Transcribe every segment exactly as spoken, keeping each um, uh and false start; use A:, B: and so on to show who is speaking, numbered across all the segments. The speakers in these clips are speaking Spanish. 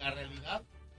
A: la realidad.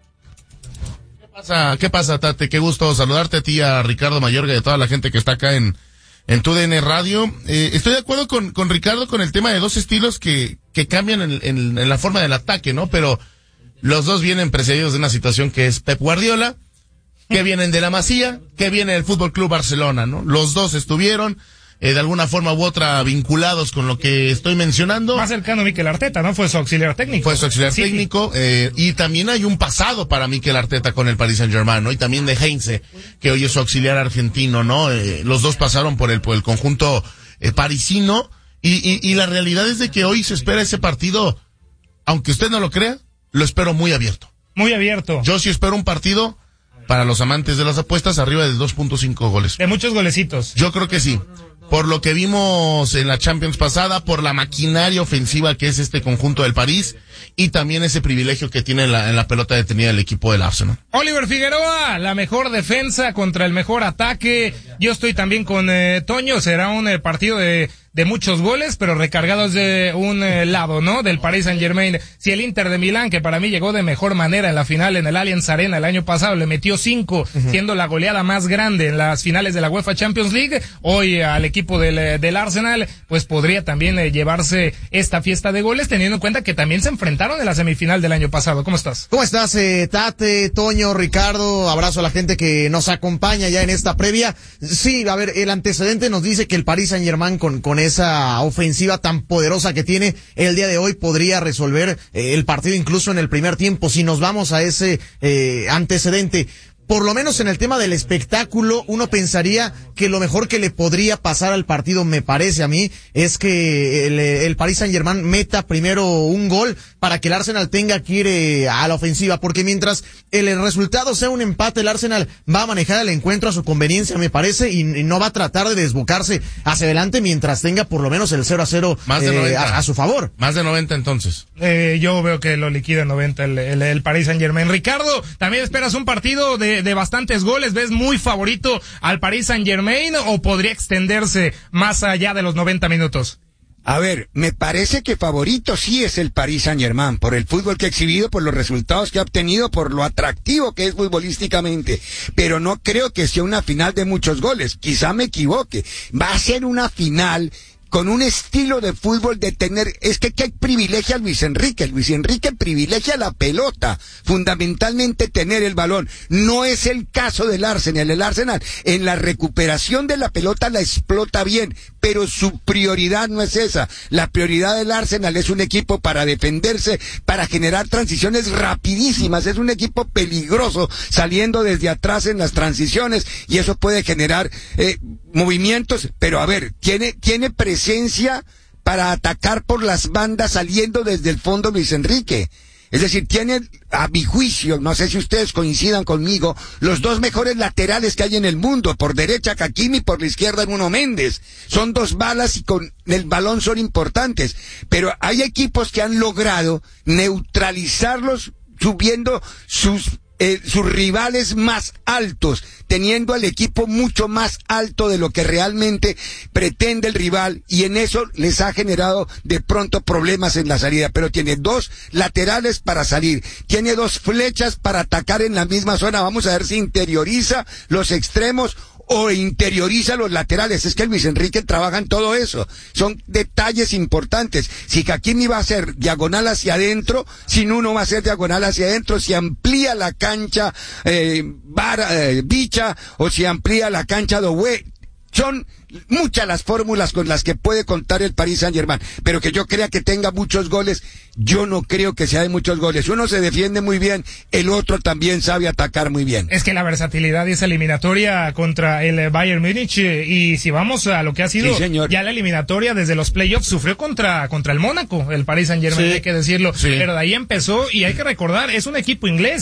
A: ¿Qué pasa, qué pasa, Tate? Qué gusto saludarte a ti, a Ricardo Mayorga y a toda la gente que está acá en, en tu D N Radio. Eh, estoy de acuerdo con, con Ricardo con el tema de dos estilos que, que cambian en, en, en la forma del ataque, ¿no? Pero los dos vienen precedidos de una situación que es Pep Guardiola, que vienen de la Masía, que viene del Fútbol Club Barcelona, ¿no? Los dos estuvieron, eh, de alguna forma u otra, vinculados con lo que estoy mencionando.
B: Más cercano a Mikel Arteta, ¿no? Fue su auxiliar técnico.
A: Fue su auxiliar
B: sí.
A: técnico, eh, y también hay un pasado para Mikel Arteta con el Paris Saint-Germain, ¿no? Y también de Heinze, que hoy es su auxiliar argentino, ¿no? Eh, los dos pasaron por el, por el conjunto eh, parisino, y, y, y la realidad es de que hoy se espera ese partido, aunque usted no lo crea, lo espero muy abierto.
B: Muy abierto.
A: Yo sí espero un partido, para los amantes de las apuestas, arriba de dos punto cinco goles.
B: De muchos golecitos.
A: Yo creo que sí. Por lo que vimos en la Champions pasada, por la maquinaria ofensiva que es este conjunto del París, y también ese privilegio que tiene en la, en la pelota detenida el equipo del Arsenal.
B: Oliver Figueroa, la mejor defensa contra el mejor ataque. Yo estoy también con eh, Toño, será un eh, partido de... de muchos goles, pero recargados de un eh, lado, ¿no? Del Paris Saint-Germain. Si el Inter de Milán, que para mí llegó de mejor manera en la final en el Allianz Arena el año pasado, le metió cinco, uh-huh. siendo la goleada más grande en las finales de la UEFA Champions League, hoy al equipo del, del Arsenal, pues podría también eh, llevarse esta fiesta de goles, teniendo en cuenta que también se enfrentaron en la semifinal del año pasado. ¿Cómo estás?
C: ¿Cómo estás, eh, Tate, Toño, Ricardo? Abrazo a la gente que nos acompaña ya en esta previa. Sí, a ver, el antecedente nos dice que el Paris Saint-Germain con, con esa ofensiva tan poderosa que tiene el día de hoy podría resolver eh, el partido incluso en el primer tiempo. Si nos vamos a ese eh, antecedente, por lo menos en el tema del espectáculo, uno pensaría que lo mejor que le podría pasar al partido, me parece a mí, es que el, el Paris Saint-Germain meta primero un gol para que el Arsenal tenga que ir eh, a la ofensiva, porque mientras el, el resultado sea un empate, el Arsenal va a manejar el encuentro a su conveniencia, me parece, y, y no va a tratar de desbocarse hacia adelante mientras tenga por lo menos el cero a cero
A: Más de noventa.
C: Eh, a, a su favor.
A: Más de noventa entonces.
B: Eh, yo veo que lo liquida en noventa el, el, el Paris Saint-Germain. Ricardo, ¿también esperas un partido de de bastantes goles? ¿Ves muy favorito al Paris Saint-Germain o podría extenderse más allá de los noventa minutos?
D: A ver, me parece que favorito sí es el Paris Saint-Germain, por el fútbol que ha exhibido, por los resultados que ha obtenido, por lo atractivo que es futbolísticamente, pero no creo que sea una final de muchos goles, quizá me equivoque, va a ser una final con un estilo de fútbol de tener, es que que privilegia a Luis Enrique, Luis Enrique privilegia la pelota, fundamentalmente tener el balón, no es el caso del Arsenal, el Arsenal en la recuperación de la pelota la explota bien, pero su prioridad no es esa, la prioridad del Arsenal es un equipo para defenderse, para generar transiciones rapidísimas, es un equipo peligroso saliendo desde atrás en las transiciones y eso puede generar eh, movimientos, pero a ver, tiene, tiene presencia para atacar por las bandas saliendo desde el fondo Luis Enrique. Es decir, tiene, a mi juicio, no sé si ustedes coincidan conmigo, los dos mejores laterales que hay en el mundo, por derecha Hakimi, por la izquierda Nuno Méndez. Son dos balas y con el balón son importantes. Pero hay equipos que han logrado neutralizarlos subiendo sus Eh, sus rivales más altos, teniendo al equipo mucho más alto de lo que realmente pretende el rival, y en eso les ha generado de pronto problemas en la salida, pero tiene dos laterales para salir, tiene dos flechas para atacar en la misma zona, vamos a ver si interioriza los extremos o interioriza los laterales, es que Luis Enrique trabaja en todo eso, son detalles importantes, si Hakimi va a ser diagonal hacia adentro, si Nuno va a ser diagonal hacia adentro, si amplía la cancha eh, Vara, eh, Bicha, o si amplía la cancha Doué, son muchas las fórmulas con las que puede contar el Paris Saint-Germain, pero que yo crea que tenga muchos goles, yo no creo que sea de muchos goles. Uno se defiende muy bien, el otro también sabe atacar muy bien.
B: Es que la versatilidad de esa eliminatoria contra el Bayern Múnich, y si vamos a lo que ha sido
D: sí,
B: ya la eliminatoria desde los playoffs, sufrió contra contra el Mónaco, el Paris Saint-Germain, sí, hay que decirlo, sí, pero de ahí empezó, y hay que recordar, es un equipo inglés.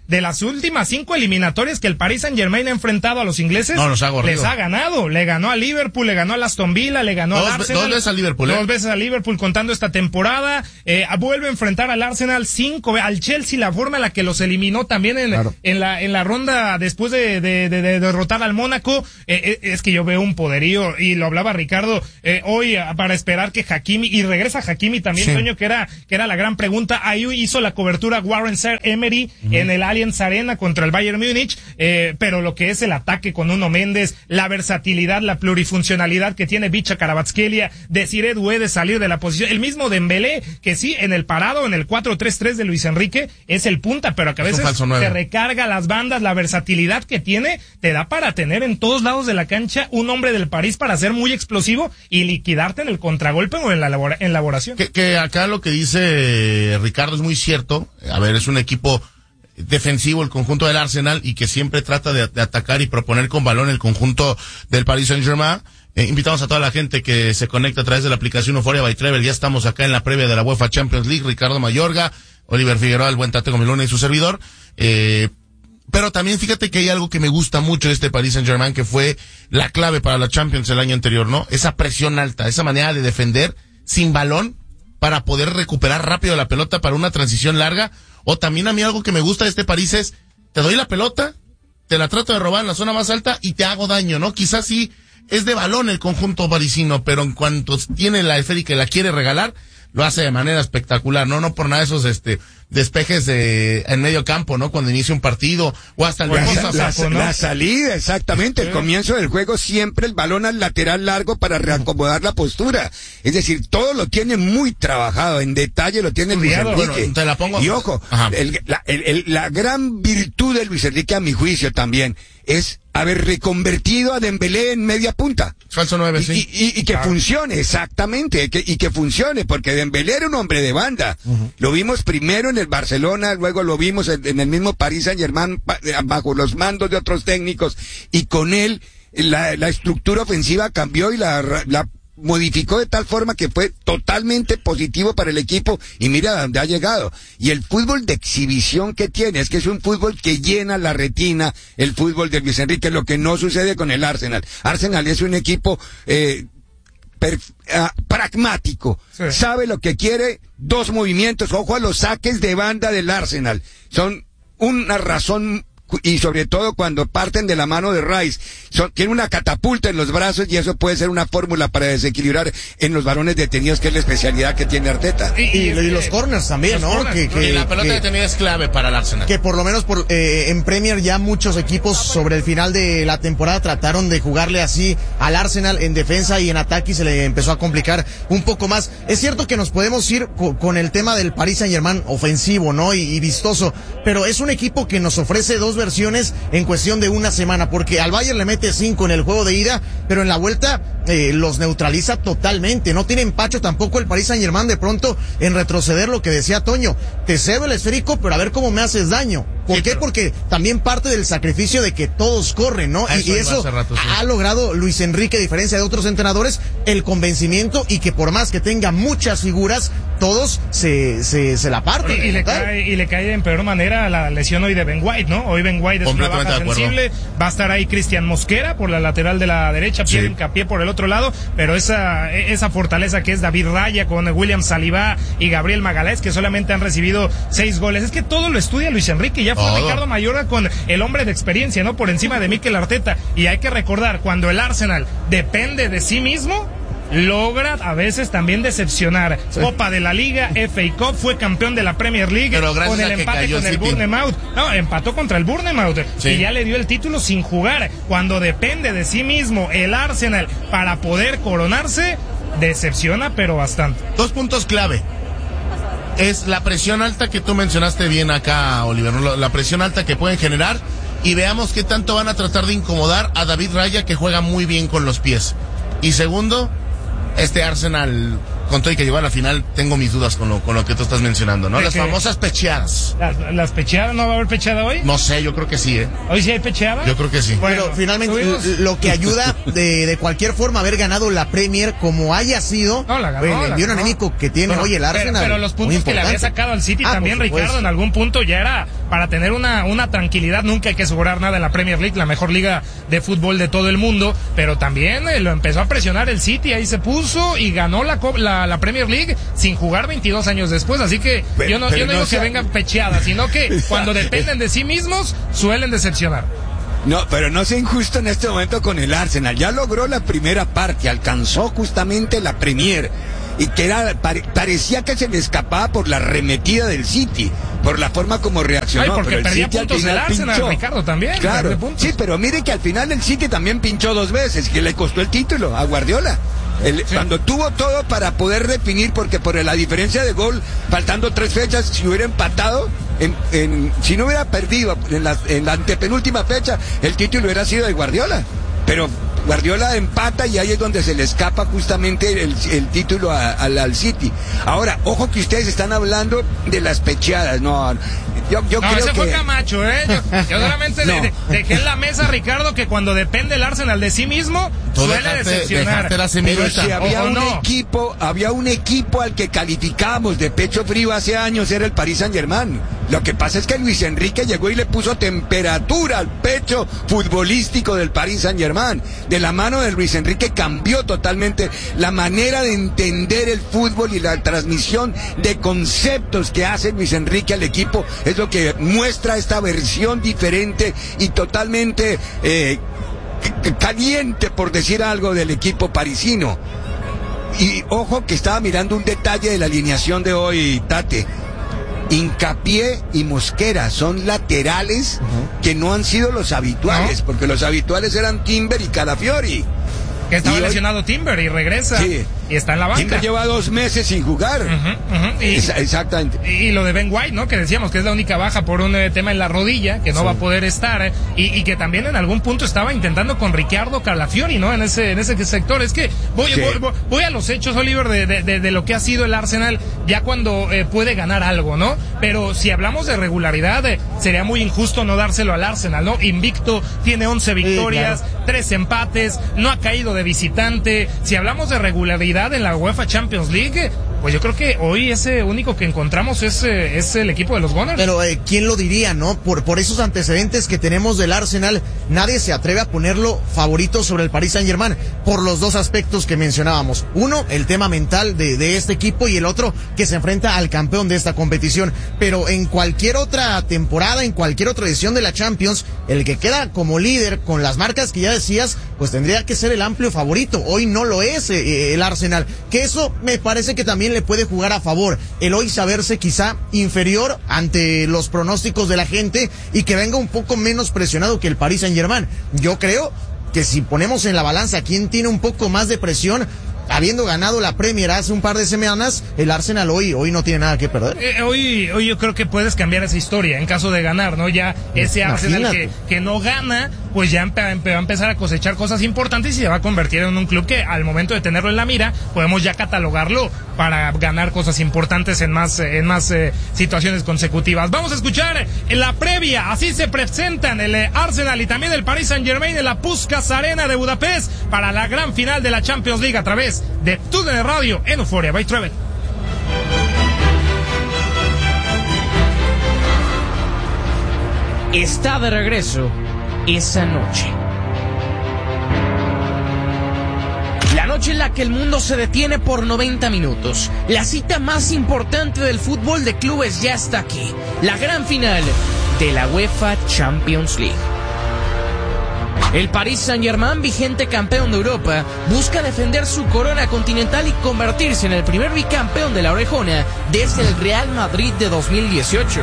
B: de las últimas cinco eliminatorias que el Paris Saint-Germain ha enfrentado a los ingleses,
A: no, los ha
B: les ha ganado. Le ganó a Liverpool, le ganó a Aston Villa, le ganó
A: dos,
B: al Arsenal.
A: Dos veces a Liverpool, ¿eh?
B: Dos veces a Liverpool contando esta temporada. Eh, vuelve a enfrentar al Arsenal cinco, al Chelsea, la forma en la que los eliminó también en, claro. en la en la ronda después de, de, de, de derrotar al Mónaco. Eh, es que yo veo un poderío, y lo hablaba Ricardo, eh, hoy para esperar que Hakimi, y regresa Hakimi también, sí. Toño, que era, que era la gran pregunta. Ahí hizo la cobertura Warren Sir Emery uh-huh. en el Allianz Arena contra el Bayern Múnich, eh, pero lo que es el ataque con Nuno Méndez, la versatilidad, la plurifuncionalidad que tiene Bicha Kvaratskhelia, Desiré Doué de salir de la posición, el mismo Dembélé, que sí, en el parado, en el cuatro tres tres de Luis Enrique, es el punta, pero que a veces se recarga las bandas, la versatilidad que tiene, te da para tener en todos lados de la cancha un hombre del París para ser muy explosivo y liquidarte en el contragolpe o en la elabora, en elaboración.
A: Que, que acá lo que dice Ricardo es muy cierto. A ver, es un equipo defensivo el conjunto del Arsenal, y que siempre trata de, de atacar y proponer con balón el conjunto del Paris Saint-Germain. Eh, invitamos a toda la gente que se conecta a través de la aplicación Euphoria by Travel. Ya estamos acá en la previa de la UEFA Champions League. Ricardo Mayorga, Oliver Figueroa, el buen Tate Gomilona y su servidor. Eh, pero también fíjate que hay algo que me gusta mucho de este Paris Saint-Germain, que fue la clave para la Champions el año anterior, ¿no? Esa presión alta, esa manera de defender sin balón para poder recuperar rápido la pelota para una transición larga. O también a mí algo que me gusta de este París es, te doy la pelota, te la trato de robar en la zona más alta y te hago daño, ¿no? Quizás sí es de balón el conjunto parisino, pero en cuanto tiene la esférica y la quiere regalar, lo hace de manera espectacular, ¿no? No por nada esos, este, despejes de, en medio campo, ¿no? Cuando inicia un partido, o hasta el
D: pues la, la, ¿no? la salida, exactamente, sí. El comienzo del juego, siempre el balón al lateral largo para reacomodar la postura. Es decir, todo lo tiene muy trabajado, en detalle lo tiene Luis Enrique. Bueno,
A: te la pongo.
D: Y ojo, el, la, el, el, la gran virtud de Luis Enrique, a mi juicio también, es haber reconvertido a Dembélé en media punta.
A: Falso nueve, sí.
D: Y, y, y que ah. funcione, exactamente, que, y que funcione, porque Dembélé era un hombre de banda. Uh-huh. Lo vimos primero en el Barcelona, luego lo vimos en, en el mismo Paris Saint-Germain, bajo los mandos de otros técnicos, y con él la, la estructura ofensiva cambió y la, la modificó de tal forma que fue totalmente positivo para el equipo, y mira a dónde ha llegado. Y el fútbol de exhibición que tiene, es que es un fútbol que llena la retina, el fútbol de Luis Enrique, lo que no sucede con el Arsenal. Arsenal es un equipo eh, per, uh, pragmático, sí. Sabe lo que quiere, dos movimientos, ojo a los saques de banda del Arsenal, son una razón, y sobre todo cuando parten de la mano de Rice, son, tiene una catapulta en los brazos, y eso puede ser una fórmula para desequilibrar en los varones detenidos, que es la especialidad que tiene Arteta.
C: Y, y, y los corners también, los ¿no? Corners,
A: que, que, y la pelota que, detenida es clave para el Arsenal.
C: Que por lo menos por eh, en Premier ya muchos equipos sobre el final de la temporada trataron de jugarle así al Arsenal en defensa, y en ataque y se le empezó a complicar un poco más. Es cierto que nos podemos ir co- con el tema del Paris Saint-Germain ofensivo, ¿no? Y, y vistoso, pero es un equipo que nos ofrece dos versiones en cuestión de una semana, porque al Bayern le mete cinco en el juego de ida, pero en la vuelta eh, los neutraliza totalmente. No tiene empacho tampoco el Paris Saint-Germain de pronto en retroceder, lo que decía Toño, te cedo el esférico, pero a ver cómo me haces daño. ¿Por sí, qué? Pero... Porque también parte del sacrificio de que todos corren, ¿no? Eso y, y eso rato, sí. ha logrado Luis Enrique, a diferencia de otros entrenadores, el convencimiento, y que por más que tenga muchas figuras, todos se, se, se la parten.
B: Y, y, le cae, y le cae en peor manera la lesión hoy de Ben White, ¿no? Hoy Ben White es una baja sensible, va a estar ahí Cristian Mosquera por la lateral de la derecha, Pierre sí. Hincapié por el otro lado, pero esa, esa fortaleza que es David Raya con William Saliba y Gabriel Magalhães, que solamente han recibido seis goles. Es que todo lo estudia Luis Enrique, ya fue oh. Ricardo Mayorga con el hombre de experiencia, ¿no? Por encima de Mikel Arteta. Y hay que recordar, cuando el Arsenal depende de sí mismo, logra a veces también decepcionar. Sí. Copa de la Liga, F A Cup, fue campeón de la Premier League con el empate con el Bournemouth. No, empató contra el Bournemouth, sí. Y ya le dio el título sin jugar. Cuando depende de sí mismo el Arsenal para poder coronarse, decepciona pero bastante.
A: Dos puntos clave. Es la presión alta que tú mencionaste bien acá, Oliver, la presión alta que pueden generar, y veamos qué tanto van a tratar de incomodar a David Raya, que juega muy bien con los pies. Y segundo, este Arsenal con todo y que llegó a la final, tengo mis dudas con lo, con lo que tú estás mencionando, ¿no? Las famosas pecheadas.
B: Las, las pecheadas, ¿no va a haber pecheada hoy?
A: No sé, yo creo que sí, ¿eh?
B: ¿Hoy sí hay pecheada?
A: Yo creo que sí.
C: Bueno, bueno finalmente ¿subimos? Lo que ayuda de, de cualquier forma haber ganado la Premier como haya sido,
B: no, la ganó,
C: el envío anémico que tiene no, hoy el Arsenal.
B: Pero, pero los puntos que le había sacado al City ah, también, Ricardo, en algún punto ya era para tener una, una tranquilidad. Nunca hay que asegurar nada en la Premier League, la mejor liga de fútbol de todo el mundo, pero también eh, lo empezó a presionar el City, ahí se puso y ganó la, la, la Premier League sin jugar veintidós años después, así que pero, yo no, yo no digo no sea... que vengan pecheadas, sino que cuando dependen de sí mismos suelen decepcionar.
D: No, pero no sea injusto en este momento con el Arsenal. Ya logró la primera parte, alcanzó justamente la Premier. Y que era, pare, parecía que se le escapaba por la arremetida del City, por la forma como reaccionó.
B: Ay, porque
D: pero el
B: perdía
D: City
B: puntos el Arsenal, pinchó. Ricardo, también.
D: Claro, sí, pero mire que al final el City también pinchó dos veces, que le costó el título a Guardiola. El, sí. Cuando tuvo todo para poder definir, porque por la diferencia de gol, faltando tres fechas, si hubiera empatado, en, en, si no hubiera perdido en la, en la antepenúltima fecha, el título hubiera sido de Guardiola. Pero Guardiola empata y ahí es donde se le escapa justamente el, el título a, a, al City. Ahora, ojo que ustedes están hablando de las pecheadas, no, yo, yo
B: no,
D: creo
B: ese
D: que...
B: fue Camacho, ¿eh? Yo, yo solamente no. de, de, dejé en la mesa, Ricardo, que cuando depende el Arsenal de sí mismo,
A: Tú
B: suele
A: dejarte,
B: decepcionar.
A: La
D: Pero si había
B: o,
D: un
B: no.
D: equipo, había un equipo al que calificábamos de pecho frío hace años, era el Paris Saint-Germain. Lo que pasa es que Luis Enrique llegó y le puso temperatura al pecho futbolístico del Paris Saint-Germain. De la mano de Luis Enrique cambió totalmente la manera de entender el fútbol y la transmisión de conceptos que hace Luis Enrique al equipo. Es lo que muestra esta versión diferente y totalmente eh, caliente, por decir algo, del equipo parisino. Y ojo que estaba mirando un detalle de la alineación de hoy, Tate. Hincapié y Mosquera son laterales uh-huh. que no han sido los habituales, ¿no? Porque los habituales eran Timber y Calafiori.
B: Que estaba
D: y
B: lesionado
D: hoy...
B: Timber y regresa.
D: Sí.
B: Y está en la banca.
D: Timber lleva dos meses sin jugar.
B: Uh-huh, uh-huh. Y,
D: Esa, exactamente.
B: Y, y lo de Ben White, ¿no? Que decíamos que es la única baja por un eh, tema en la rodilla, que no sí. va a poder estar. Eh, y, y que también en algún punto estaba intentando con Riccardo Calafiori, ¿no? En ese, en ese sector. Es que voy, sí. voy, voy a los hechos, Oliver, de, de, de, de lo que ha sido el Arsenal ya cuando eh, puede ganar algo, ¿no? Pero si hablamos de regularidad, eh, sería muy injusto no dárselo al Arsenal, ¿no? Invicto, tiene once victorias, sí, claro. tres empates, no ha caído de visitante. Si hablamos de regularidad en la UEFA Champions League, pues yo creo que hoy ese único que encontramos es, es el equipo de los Gunners.
C: Pero eh, ¿quién lo diría, no? Por, por esos antecedentes que tenemos del Arsenal, nadie se atreve a ponerlo favorito sobre el Paris Saint-Germain, por los dos aspectos que mencionábamos. Uno, el tema mental de, de este equipo, y el otro, que se enfrenta al campeón de esta competición. Pero en cualquier otra temporada, en cualquier otra edición de la Champions, el que queda como líder, con las marcas que ya decías, pues tendría que ser el amplio favorito. Hoy no lo es eh, el Arsenal, que eso me parece que también le puede jugar a favor, el hoy saberse quizá inferior ante los pronósticos de la gente y que venga un poco menos presionado que el Paris Saint-Germain. Yo creo que si ponemos en la balanza quién tiene un poco más de presión, habiendo ganado la Premier hace un par de semanas, el Arsenal hoy hoy no tiene nada que perder.
B: Eh, hoy hoy yo creo que puedes cambiar esa historia en caso de ganar, ¿no? Ya ese Arsenal que, que no gana, pues ya empe, empe, va a empezar a cosechar cosas importantes y se va a convertir en un club que al momento de tenerlo en la mira, podemos ya catalogarlo para ganar cosas importantes en más en más eh, situaciones consecutivas. Vamos a escuchar en la previa, así se presentan el eh, Arsenal y también el Paris Saint-Germain en la Puskás Arena de Budapest para la gran final de la Champions League a través de T U D N Radio en Euphoria by Travel.
E: Está de regreso esa noche. La noche en la que el mundo se detiene por noventa minutos. La cita más importante del fútbol de clubes ya está aquí. La gran final de la UEFA Champions League. El Paris Saint-Germain, vigente campeón de Europa, busca defender su corona continental y convertirse en el primer bicampeón de la orejona desde el Real Madrid de dos mil dieciocho.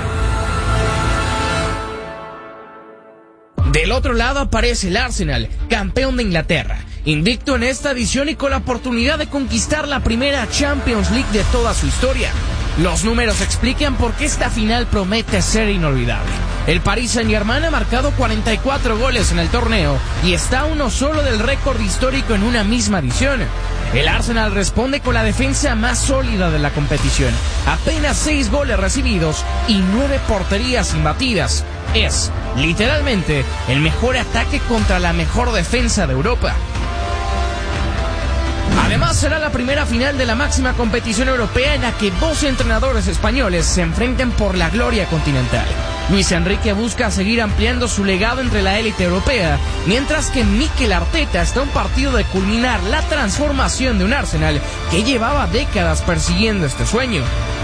E: Del otro lado aparece el Arsenal, campeón de Inglaterra, invicto en esta edición y con la oportunidad de conquistar la primera Champions League de toda su historia. Los números explican por qué esta final promete ser inolvidable. El Paris Saint-Germain ha marcado cuarenta y cuatro goles en el torneo y está a uno solo del récord histórico en una misma edición. El Arsenal responde con la defensa más sólida de la competición. Apenas seis goles recibidos y nueve porterías imbatidas. Es, literalmente, el mejor ataque contra la mejor defensa de Europa. Además, será la primera final de la máxima competición europea en la que dos entrenadores españoles se enfrenten por la gloria continental. Luis Enrique busca seguir ampliando su legado entre la élite europea, mientras que Mikel Arteta está a un partido de culminar la transformación de un Arsenal que llevaba décadas persiguiendo este sueño.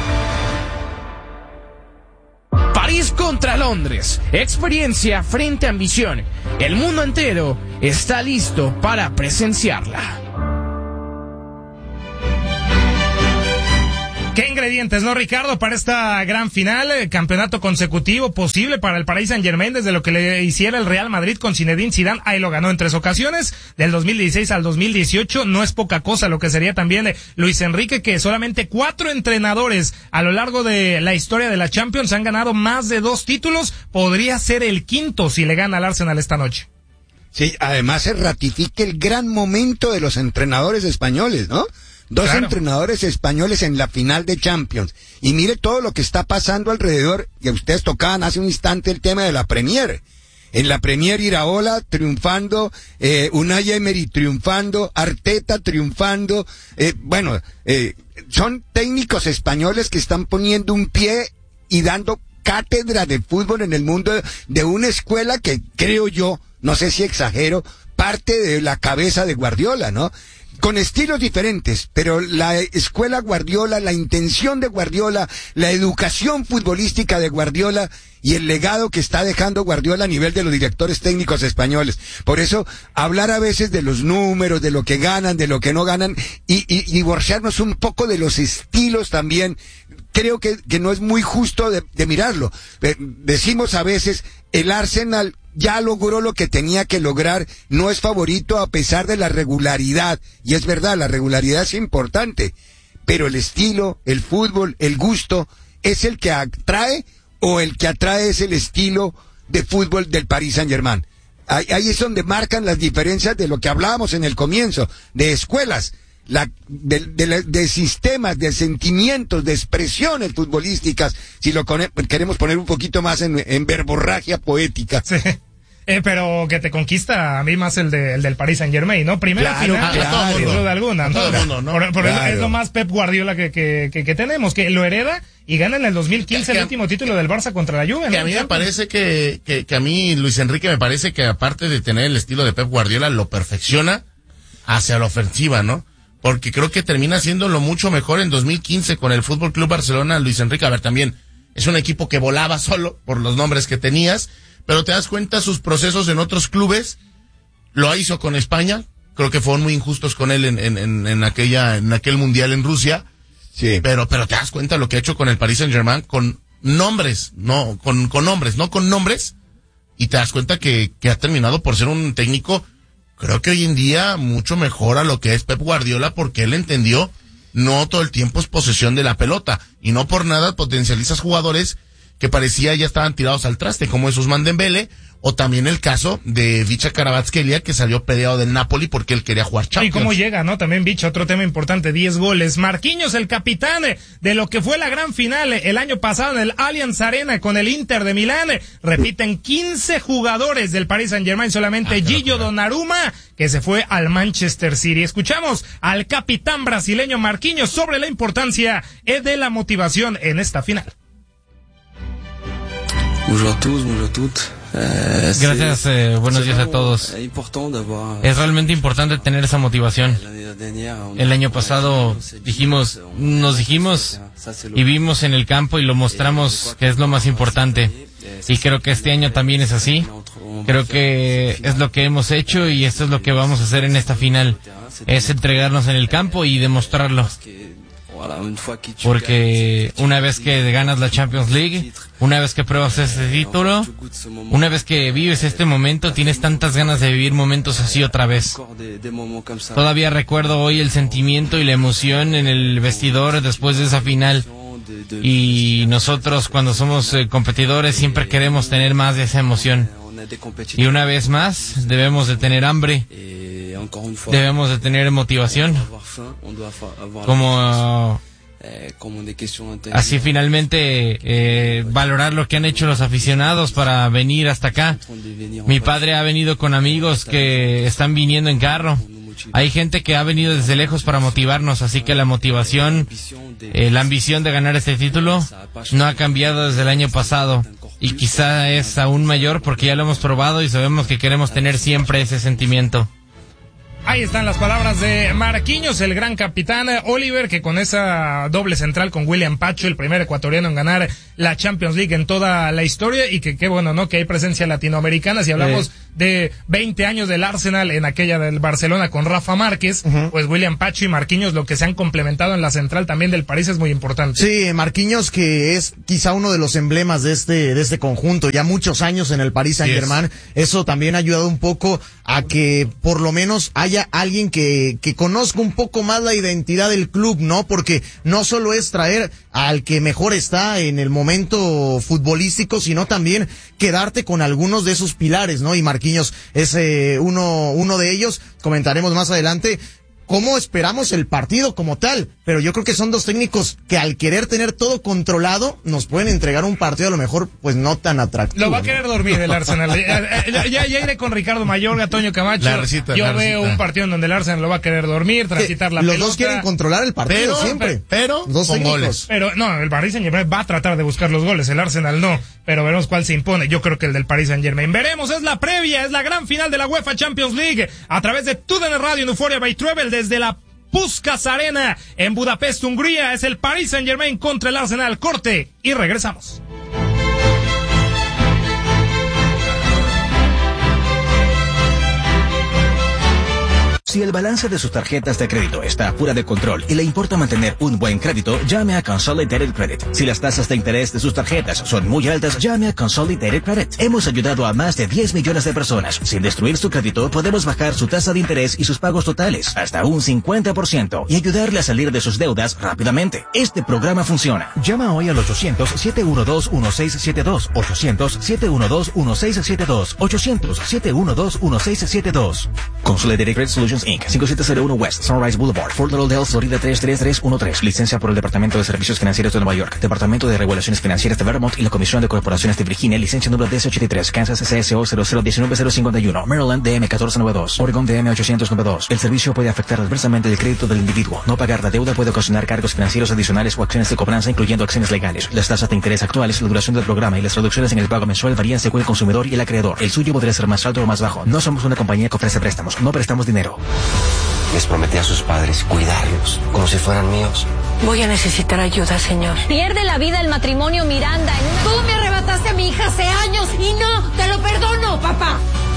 E: París contra Londres, experiencia frente a ambición. El mundo entero está listo para presenciarla.
B: ¿Qué ingredientes, no, Ricardo, para esta gran final? Eh, campeonato consecutivo posible para el Paris Saint-Germain desde lo que le hiciera el Real Madrid con Zinedine Zidane. Ahí lo ganó en tres ocasiones, del dos mil dieciséis al dos mil dieciocho. No es poca cosa lo que sería también eh, Luis Enrique, que solamente cuatro entrenadores a lo largo de la historia de la Champions han ganado más de dos títulos. Podría ser el quinto si le gana al Arsenal esta noche.
D: Sí, además se ratifica el gran momento de los entrenadores españoles, ¿no? Dos
B: Claro.
D: entrenadores españoles en la final de Champions. Y mire todo lo que está pasando alrededor, que ustedes tocaban hace un instante el tema de la Premier. En la Premier, Iraola triunfando, eh, Unai Emery triunfando, Arteta triunfando. Eh, bueno, eh, son técnicos españoles que están poniendo un pie y dando cátedra de fútbol en el mundo de una escuela que creo yo, no sé si exagero, parte de la cabeza de Guardiola, ¿no? Con estilos diferentes, pero la escuela Guardiola, la intención de Guardiola, la educación futbolística de Guardiola y el legado que está dejando Guardiola a nivel de los directores técnicos españoles. Por eso, hablar a veces de los números, de lo que ganan, de lo que no ganan, y, y, y divorciarnos un poco de los estilos también, creo que, que no es muy justo de, de mirarlo. Eh, decimos a veces, el Arsenal ya logró lo que tenía que lograr, no es favorito a pesar de la regularidad, y es verdad, la regularidad es importante, pero el estilo, el fútbol, el gusto, ¿es el que atrae o el que atrae es el estilo de fútbol del Paris Saint-Germain? Ahí, ahí es donde marcan las diferencias de lo que hablábamos en el comienzo, de escuelas, la, de, de, de sistemas, de sentimientos, de expresiones futbolísticas, si lo con, queremos poner un poquito más en, en verborragia poética.
B: Sí. Eh, pero que te conquista a mí más el, de, el del Paris Saint-Germain, ¿no? Primera
D: Claro,
B: final,
D: claro.
B: sin duda alguna, ¿no?
A: Todo el mundo, ¿no?
B: Por, por
D: Claro.
B: eso es lo más Pep Guardiola que, que, que, que tenemos, que lo hereda y gana en el dos mil quince
A: Que-
B: el último título del Barça contra la Juve,
A: Que
B: ¿no?
A: a mí me parece que, que, que a mí Luis Enrique me parece que aparte de tener el estilo de Pep Guardiola, lo perfecciona hacia la ofensiva, ¿no? Porque creo que termina haciéndolo mucho mejor en dos mil quince con el Fútbol Club Barcelona. Luis Enrique, a ver, también es un equipo que volaba solo por los nombres que tenías, pero te das cuenta sus procesos en otros clubes. Lo hizo con España, creo que fueron muy injustos con él en, en, en, en aquella, en aquel mundial en Rusia.
D: Sí.
A: Pero, pero te das cuenta lo que ha hecho con el Paris Saint-Germain con nombres, no, con, con nombres, no con nombres. Y te das cuenta que, que ha terminado por ser un técnico, creo que hoy en día mucho mejor a lo que es Pep Guardiola, porque él entendió, no todo el tiempo es posesión de la pelota. Y no por nada potencializas jugadores que parecía ya estaban tirados al traste, como es Ousmane Dembélé, o también el caso de Vicha Kvaratskhelia, que salió peleado del Napoli porque él quería jugar
B: Y
A: Champions.
B: cómo llega, ¿no? También, bicho, otro tema importante, diez goles. Marquinhos, el capitán eh, de lo que fue la gran final eh, el año pasado en el Allianz Arena con el Inter de Milán. eh, Repiten quince jugadores del Paris Saint-Germain, solamente
A: Ah,
B: Gillo Donnarumma, que se fue al Manchester City. Escuchamos al capitán brasileño Marquinhos sobre la importancia eh, de la motivación en esta final.
F: Bonjour a tous, bonjour a toutes. Eh,
G: Gracias,
F: c'est-
G: eh, buenos
F: c'est
G: días a
F: vraiment,
G: todos.
F: eh, important d'avoir,
G: Es realmente importante tener esa motivación.
F: l'année dernière, on-
G: El año pasado dijimos, nos dijimos y vimos en el campo y lo mostramos que es lo más importante. Y creo que este año también es así. Creo que es lo que hemos hecho y esto es lo que vamos a hacer en esta final. Es entregarnos en el campo y demostrarlo. Porque una vez que ganas la Champions League, una vez que pruebas ese título, una vez que vives este momento, tienes tantas ganas de vivir momentos así otra vez. Todavía recuerdo hoy el sentimiento y la emoción en el vestidor después de esa final. y nosotros cuando somos eh, competidores siempre queremos tener más de esa emoción. Y una vez más, debemos de tener hambre, debemos de tener motivación, como... así finalmente eh, valorar lo que han hecho los aficionados para venir hasta acá. Mi padre ha venido con amigos que están viniendo en carro. Hay gente que ha venido desde lejos para motivarnos, así que la motivación, eh, la ambición de ganar este título no ha cambiado desde el año pasado y quizá es aún mayor porque ya lo hemos probado y sabemos que queremos tener siempre ese sentimiento.
B: Ahí están las palabras de Marquinhos, el gran capitán Oliver, que con esa doble central con William Pacho, el primer ecuatoriano en ganar la Champions League en toda la historia, y que qué bueno, ¿no? Que hay presencia latinoamericana. Si hablamos sí. de veinte años del Arsenal en aquella del Barcelona con Rafa Márquez, uh-huh. pues William Pacho y Marquinhos, lo que se han complementado en la central también del París es muy importante.
C: Sí, Marquinhos, que es quizá uno de los emblemas de este, de este conjunto, ya muchos años en el Paris Saint-Germain, yes. eso también ha ayudado un poco a que por lo menos haya alguien que, que conozca un poco más la identidad del club, ¿no? Porque no solo es traer al que mejor está en el momento futbolístico, sino también quedarte con algunos de esos pilares, ¿no? Y Marquinhos es eh, uno, uno de ellos. Comentaremos más adelante cómo esperamos el partido como tal, pero yo creo que son dos técnicos que al querer tener todo controlado nos pueden entregar un partido a lo mejor pues no tan atractivo.
B: Lo va a querer, ¿no? Dormir el Arsenal. ya, ya, ya, ya iré con Ricardo Mayorga, Toño Camacho.
A: La recita,
B: yo
A: la
B: veo
A: recita.
B: un partido en donde el Arsenal lo va a querer dormir, transitar la
C: los
B: pelota.
C: Los dos quieren controlar el partido
A: pero,
C: siempre.
A: Pero,
C: dos
A: con
C: técnicos.
A: goles.
B: Pero no, el Paris Saint-Germain va a tratar de buscar los goles, el Arsenal no, pero veremos cuál se impone. Yo creo que el del Paris Saint-Germain. Veremos, es la previa, es la gran final de la UEFA Champions League a través de T U D N Radio en Euphoria by Travel desde la Puskás Arena en Budapest, Hungría. Es el Paris Saint-Germain contra el Arsenal. Corte y regresamos.
H: Si el balance de sus tarjetas de crédito está fuera de control y le importa mantener un buen crédito, llame a Consolidated Credit. Si las tasas de interés de sus tarjetas son muy altas, llame a Consolidated Credit. Hemos ayudado a más de diez millones de personas. Sin destruir su crédito, podemos bajar su tasa de interés y sus pagos totales hasta un cincuenta por ciento y ayudarle a salir de sus deudas rápidamente. Este programa funciona. Llama hoy al ochocientos, siete uno dos, uno seis siete dos, ochocientos, siete uno dos, uno seis siete dos, ochocientos, siete uno dos, uno seis siete dos. Consolidated Credit Solutions incorporated. cinco siete cero uno West Sunrise Boulevard, Fort Lauderdale, Florida tres tres tres uno tres. Licencia por el Departamento de Servicios Financieros de Nueva York, Departamento de Regulaciones Financieras de Vermont y la Comisión de Corporaciones de Virginia. Licencia número D S ochenta y tres. Kansas C S O cero cero uno nueve cero cinco uno. Maryland D M catorce noventa y dos. Oregon D M ochocientos noventa y dos. El servicio puede afectar adversamente el crédito del individuo. No pagar la deuda puede ocasionar cargos financieros adicionales o acciones de cobranza, incluyendo acciones legales. Las tasas de interés actuales, la duración del programa y las reducciones en el pago mensual varían según el consumidor y el acreedor. El suyo podría ser más alto o más bajo. No somos una compañía que ofrece préstamos. No prestamos dinero.
I: Les prometí a sus padres cuidarlos como si fueran míos.
J: Voy a necesitar ayuda, señor.
K: Pierde la vida el matrimonio Miranda en una...
J: Tú me arrebataste a mi hija hace años y no te lo perdono, papá.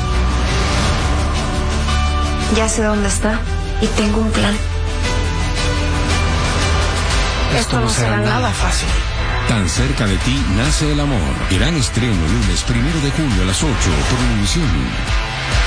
K: Ya sé dónde está y tengo un plan.
I: Esto, Esto no será nada fácil.
L: Tan cerca de ti nace el amor. Gran estreno lunes primero de junio a las ocho por Univisión.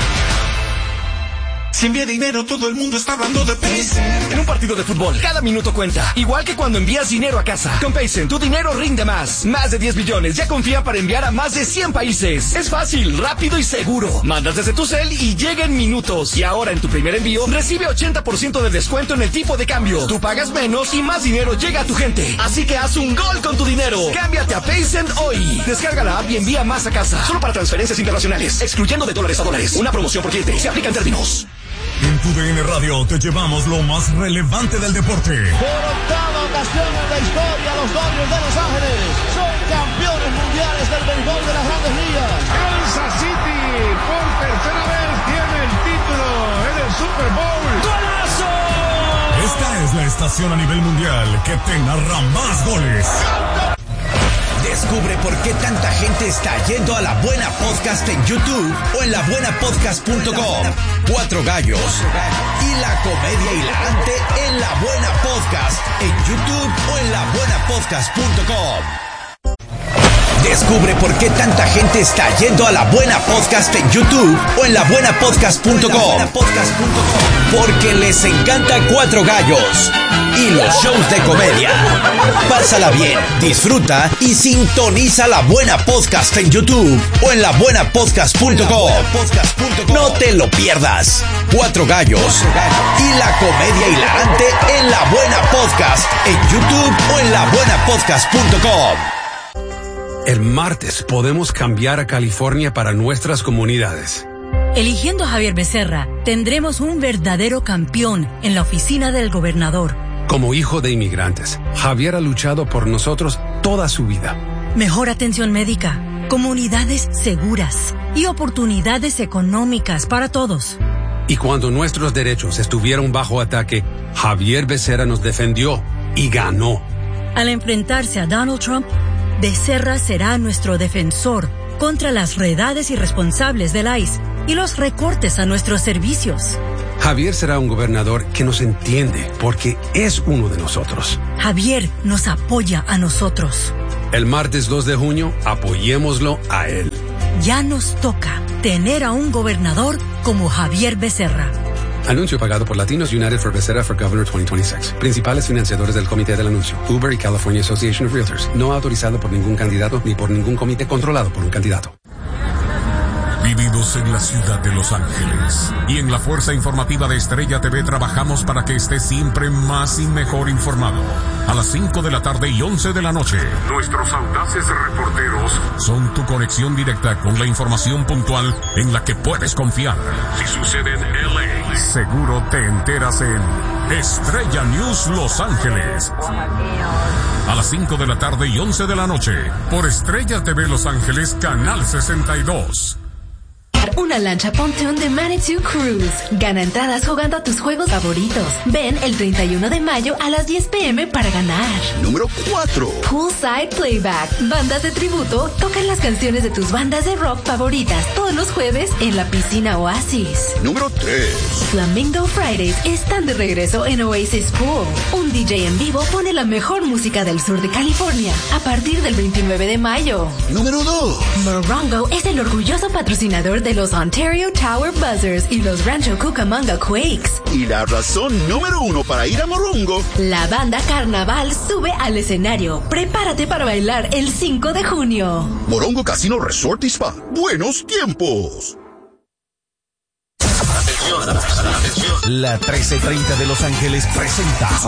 M: Si envía dinero, todo el mundo está hablando de Paycen. En un partido de fútbol, cada minuto cuenta. Igual que cuando envías dinero a casa. Con Paycen, tu dinero rinde más. Más de diez billones ya confían para enviar a más de cien países. Es fácil, rápido y seguro. Mandas desde tu cel y llega en minutos. Y ahora en tu primer envío, recibe ochenta por ciento de descuento en el tipo de cambio. Tú pagas menos y más dinero llega a tu gente. Así que haz un gol con tu dinero. Cámbiate a Paycen hoy. Descarga la app y envía más a casa. Solo para transferencias internacionales. Excluyendo de dólares a dólares. Una promoción por cliente. Se aplica en términos.
N: En T U D N Radio te llevamos lo más relevante del deporte.
O: Por octava ocasión en la historia, los Dodgers de Los Ángeles son campeones mundiales del béisbol de las Grandes Ligas.
P: Kansas City por tercera vez tiene el título en el Super Bowl.
O: ¡Golazo!
N: Esta es la estación a nivel mundial que te narra más goles.
Q: Descubre por qué tanta gente está yendo a La Buena Podcast en YouTube o en la buena podcast punto com. Cuatro gallos y la comedia hilarante en La Buena Podcast en YouTube o en la buena podcast punto com. Descubre por qué tanta gente está yendo a La Buena Podcast en YouTube o en la buena podcast punto com. Porque les encanta Cuatro Gallos y los shows de comedia. Pásala bien, disfruta y sintoniza La Buena Podcast en YouTube o en la buena podcast punto com. No te lo pierdas. Cuatro Gallos y la comedia hilarante en La Buena Podcast en YouTube o en la buena podcast punto com.
R: El martes podemos cambiar a California para nuestras comunidades.
S: Eligiendo a Javier Becerra, tendremos un verdadero campeón en la oficina del gobernador.
R: Como hijo de inmigrantes, Javier ha luchado por nosotros toda su vida.
S: Mejor atención médica, comunidades seguras y oportunidades económicas para todos.
R: Y cuando nuestros derechos estuvieron bajo ataque, Javier Becerra nos defendió y ganó.
S: Al enfrentarse a Donald Trump, Becerra será nuestro defensor contra las redades irresponsables del I C E y los recortes a nuestros servicios.
R: Javier será un gobernador que nos entiende porque es uno de nosotros.
S: Javier nos apoya a nosotros.
R: El martes dos de junio, apoyémoslo a él.
S: Ya nos toca tener a un gobernador como Javier Becerra.
R: Anuncio pagado por Latinos United for Becerra for Governor veinte veintiséis. Principales financiadores del comité del anuncio. Uber y California Association of Realtors. No autorizado por ningún candidato ni por ningún comité controlado por un candidato.
N: Vividos en la ciudad de Los Ángeles. Y en la Fuerza Informativa de Estrella T V trabajamos para que estés siempre más y mejor informado. A las cinco de la tarde y once de la noche. Nuestros audaces reporteros son tu conexión directa con la información puntual en la que puedes confiar. Si sucede en L A, seguro te enteras en Estrella News Los Ángeles. A las cinco de la tarde y once de la noche. Por Estrella T V Los Ángeles, Canal sesenta y dos.
T: Una lancha pontoon de Manitou Cruise. Gana entradas jugando a tus juegos favoritos. Ven el treinta y uno de mayo a las diez pe eme para ganar.
U: Número cuatro.
T: Poolside Playback. Bandas de tributo tocan las canciones de tus bandas de rock favoritas todos los jueves en la piscina Oasis.
U: Número tres.
T: Flamingo Fridays están de regreso en Oasis Pool. Un D J en vivo pone la mejor música del sur de California a partir del veintinueve de mayo.
U: Número dos.
T: Morongo es el orgulloso patrocinador de los Ontario Tower Buzzers y los Rancho Cucamonga Quakes.
U: Y la razón número uno para ir a Morongo.
T: La banda Carnaval sube al escenario. Prepárate para bailar el cinco de junio.
U: Morongo Casino Resort y Spa. Buenos tiempos.
Q: La trece treinta de Los Ángeles presenta